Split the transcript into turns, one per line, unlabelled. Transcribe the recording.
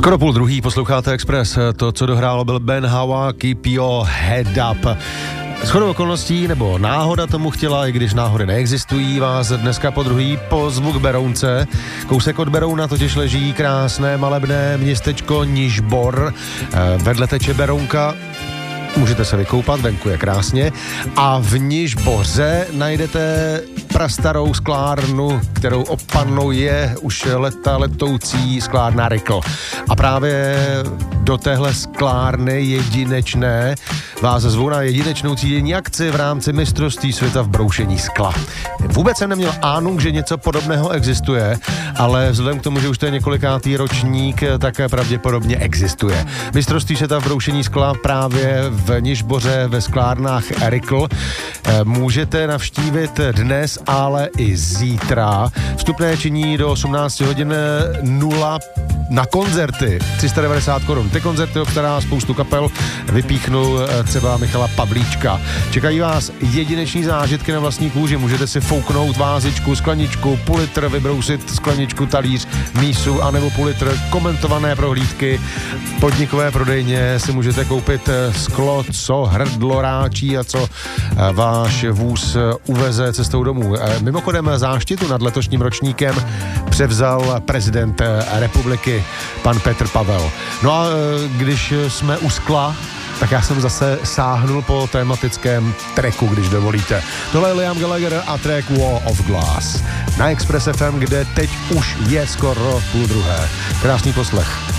Skoro půl druhý, posloucháte Express. To, co dohrálo, byl Ben Hawa, Keep Your Head Up. Shodou okolností, nebo náhoda tomu chtěla, i když náhody neexistují, vás dneska po druhý pozvu k Berounce. Kousek od Berouna totiž leží krásné malebné městečko Nižbor. Vedle teče Berounka. Můžete se vykoupat, venku je krásně. A v Nižboře najdete prastarou sklárnu, kterou opanuje už leta letoucí sklárna Rikl. A právě do téhle sklárny jedinečné vás zvu na jedinečnou třídenní akci v rámci mistrovství světa v broušení skla. Vůbec jsem neměl ánung, že něco podobného existuje, ale vzhledem k tomu, že už to je několikátý ročník, tak pravděpodobně existuje. Mistrovství světa v broušení skla právě v Nižboře ve sklárnách Rikl můžete navštívit dnes, ale i zítra. Vstupné činí do 18 hodin 0 na koncerty 390 korun. Ty koncerty, o která spoustu kapel vypíchnou třeba Michala Pavlíčka. Čekají vás jedineční zážitky na vlastní kůži. Můžete si fouknout vázičku, skleničku, půl litr, vybrousit skleničku, talíř, mísu, anebo půl litr, komentované prohlídky. Podnikové prodejně si můžete koupit sklo, co hrdlo ráčí a co váš vůz uveze cestou domů. Mimochodem záštitu nad letošním ročníkem převzal prezident republiky, pan Petr Pavel. No a když jsme u skla, tak já jsem zase sáhnul po tematickém tracku, když dovolíte. Tohle je Liam Gallagher a track Wall of Glass na Express FM, kde teď už je skoro půl druhé. Krásný poslech.